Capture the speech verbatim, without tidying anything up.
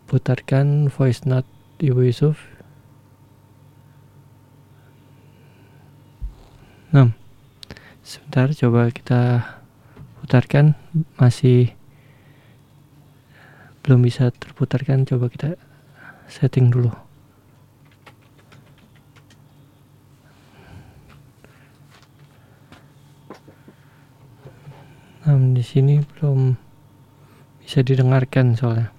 putarkan voice note Ibu Yusuf. Nah, sebentar coba kita putarkan, masih belum bisa terputarkan, coba kita setting dulu. Nah, di sini belum bisa didengarkan soalnya.